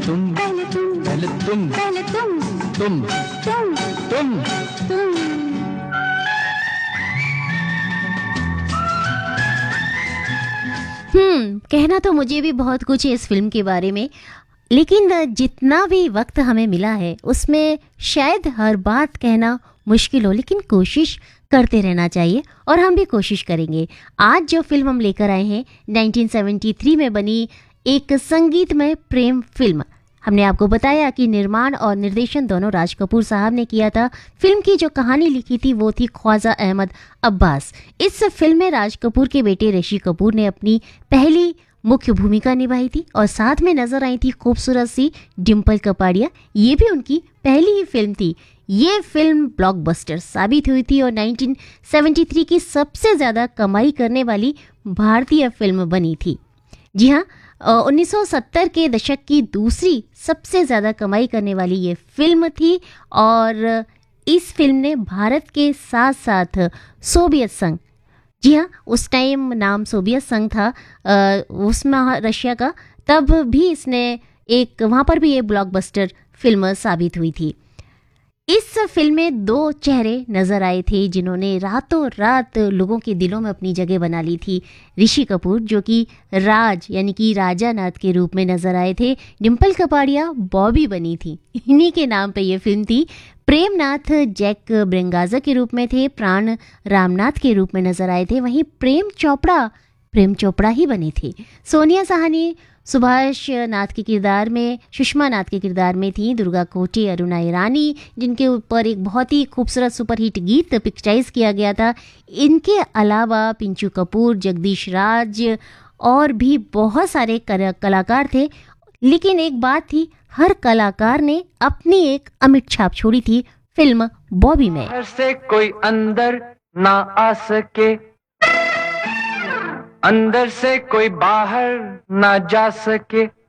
तुम पहले तुम, पहले तुम पहले तुम, तुम तुम, तुम तुम। कहना तो मुझे भी बहुत कुछ है इस फिल्म के बारे में, लेकिन जितना भी वक्त हमें मिला है उसमें शायद हर बात कहना मुश्किल हो, लेकिन कोशिश करते रहना चाहिए और हम भी कोशिश करेंगे। आज जो फिल्म हम लेकर आए हैं 1973 में बनी एक संगीतमय प्रेम फिल्म। हमने आपको बताया कि निर्माण और निर्देशन दोनों राज कपूर साहब ने किया था। फिल्म की जो कहानी लिखी थी वो थी ख्वाजा अहमद अब्बास। इस फिल्म में राज कपूर के बेटे ऋषि कपूर ने अपनी पहली मुख्य भूमिका निभाई थी और साथ में नजर आई थी खूबसूरत सी डिम्पल कपाड़िया। ये भी उनकी पहली ही फिल्म थी। ये फिल्म ब्लॉकबस्टर साबित हुई थी और 1973 की सबसे ज़्यादा कमाई करने वाली भारतीय फिल्म बनी थी। जी हाँ, 1970 के दशक की दूसरी सबसे ज़्यादा कमाई करने वाली ये फिल्म थी और इस फिल्म ने भारत के साथ साथ सोवियत संघ, जी हाँ उस टाइम नाम सोवियत संघ था, उसमें रशिया का, तब भी इसने एक वहाँ पर भी ये ब्लॉकबस्टर फिल्म साबित हुई थी। इस फिल्म में दो चेहरे नजर आए थे जिन्होंने रातों रात लोगों के दिलों में अपनी जगह बना ली थी। ऋषि कपूर जो कि राज यानी कि राजा नाथ के रूप में नजर आए थे, डिम्पल कपाड़िया बॉबी बनी थी, इन्हीं के नाम पे ये फिल्म थी। प्रेमनाथ जैक ब्रेंगाजा के रूप में थे, प्राण रामनाथ के रूप में नजर आए थे, वहीं प्रेम चोपड़ा ही बने थे। सोनिया साहनी सुभाष नाथ के किरदार में, सुषमा नाथ के किरदार में थी, दुर्गा कोटे, अरुणा ईरानी जिनके ऊपर एक बहुत ही खूबसूरत सुपरहिट गीत पिक्चराइज किया गया था। इनके अलावा पिंचू कपूर, जगदीश राज और भी बहुत सारे कलाकार थे। लेकिन एक बात थी, हर कलाकार ने अपनी एक अमिट छाप छोड़ी थी फिल्म बॉबी में। बाहर से कोई अंदर ना आ सके, अंदर से कोई बाहर ना जा सके।